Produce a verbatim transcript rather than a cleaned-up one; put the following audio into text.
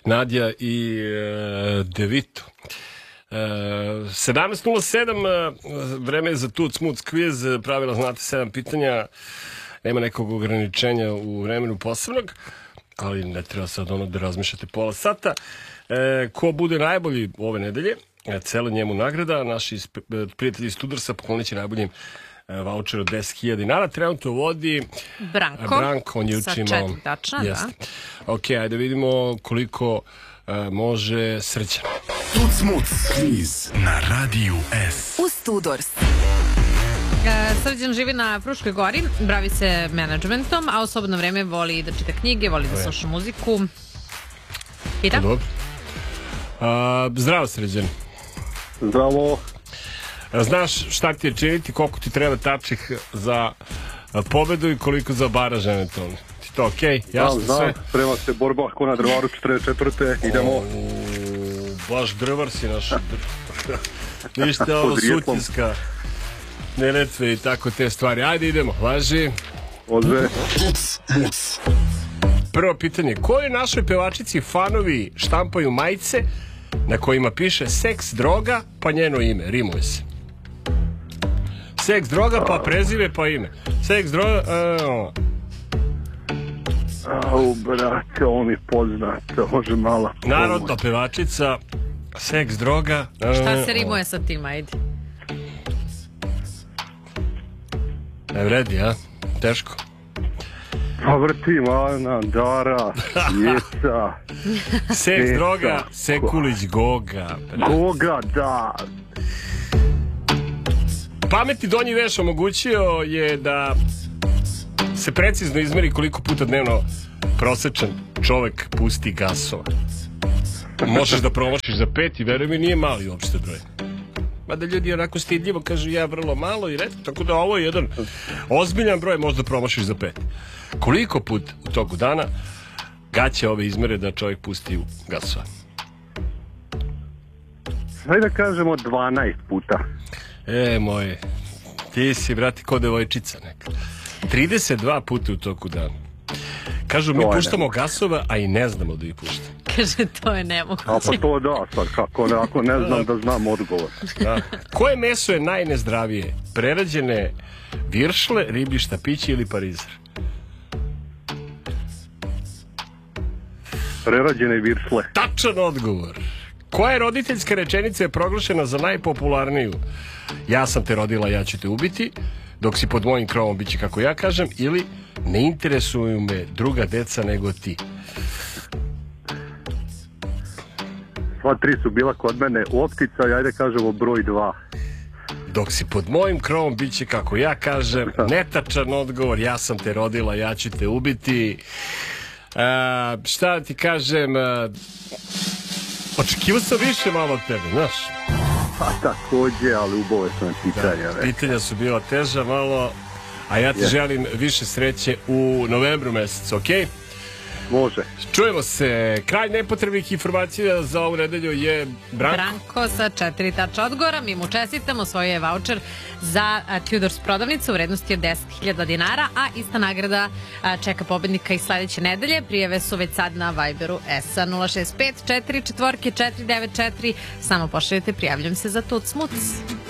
Nadja i e, Devito. E, sedamnaest nula sedam, vreme je za Tuc Muc kviz, pravila znate, sedam pitanja, nema nekog ograničenja u vremenu posebnog, ali ne treba sad ono da razmišljate pola sata. E, ko bude najbolji ove nedelje, e, celo njemu nagrada, naši prijatelji iz Tudorsa poklonit će najboljim vaučer od deset hiljada dinara. Trenutno vodi Branko, Branko, on je sa učimo, četiri tačna, da. Ok, ajde vidimo koliko uh, može Srđan. Tuc Muc kviz na Radiju S. Uz Tudors. Srđan živi na Fruškoj gori, bavi se menadžmentom, a u slobodno vreme voli da čita knjige, voli da sluša muziku. I da? Dobro. Uh, zdravo, Srđan. Zdravo. Znaš šta ti je činiti, koliko ti treba tačnih za pobedu i koliko za baraž eventualno? Ti to okej? Okay? Jasno znam, sve? Znam, sprema se borba ko na drvaru četrdeset četvrte Idemo. O, baš drvar si naš. Ništa ovo Sutjeska, Neretve i tako te stvari. Ajde idemo, važi. Odve. Prvo pitanje, koje našoj pevačici fanovi štampaju majice na kojima piše seks, droga, pa njeno ime, rimuje se. Seks, droga, pa prezive, pa ime. Seks, droga, uh, Au, brate, ovo mi poznato, može mala. Narodna pevačica, seks, droga. Uh, Šta se rimuje sa tim, ajde? Ne vredi, a? Teško. Pa vrtim, Ana, Dara, Jeca. Seks, Jeca. droga, Sekulić, Goga. Goga, da. Pametni donji veš omogućio je da se precizno izmeri koliko puta dnevno prosečan čovek pusti gasova. Možeš da promašiš za pet i veruj mi nije mali uopšte broj. Mada ljudi onako stidljivo kažu ja vrlo malo i redko, tako da ovo je jedan ozbiljan broj, možda promašiš za pet. Koliko put u toku dana gaće ove izmere da čovjek pusti u gasova? Hajde da kažemo dvanaest puta. E, moje, ti si, brati, ko devojčica neka. trideset dva puta u toku dana. Kažu, mi puštamo gasova, a i ne znamo da ih puštamo. Kaže, to je nemoguće. A pa to da, sad kako, ako ne znam da znam odgovor. Da. Koje meso je najnezdravije? Prerađene viršle, riblji štapići ili parizer? Prerađene viršle. Tačan odgovor. Koja roditeljska rečenica je proglašena za najpopularniju? Ja sam te rodila, ja ću te ubiti, dok si pod mojim krovom biće kako ja kažem, ili ne interesuju me druga deca nego ti. Sva tri su bila kod mene u optica, ajde kažemo broj dva. Dok si pod mojim krovom biće kako ja kažem, netačan odgovor, ja sam te rodila, ja ću te ubiti. A, šta ti kažem, a, očekivao sam više malo od tebe, znaš. Pa takođe, ali ubove su me pitanja. Da, pitanja su bila teža malo, a ja ti yeah. želim više sreće u novembru mesecu, okej? Okay? Može. Čujemo se. Kraj nepotrebnih informacija za ovu nedelju je Branko. Branko sa četiri tača odgovora. Mi mu čestitamo, svoj je vaučer za Tudors prodavnicu u vrednosti od deset hiljada dinara, a ista nagrada čeka pobednika i sledeće nedelje. Prijave su već sad na Viberu S A nula šest pet četiri četiri četiri devet četiri. Samo pošaljete, prijavljam se za Tuc Muc.